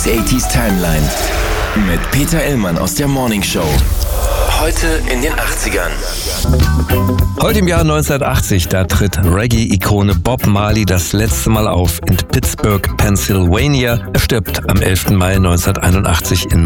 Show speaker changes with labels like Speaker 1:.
Speaker 1: Oldies 80s Timeline mit Peter Illmann aus der Morning Show. Heute in den 80ern.
Speaker 2: Heute im Jahr 1980, da tritt Reggae-Ikone Bob Marley das letzte Mal auf in Pittsburgh, Pennsylvania. Er stirbt am 11. Mai 1981 in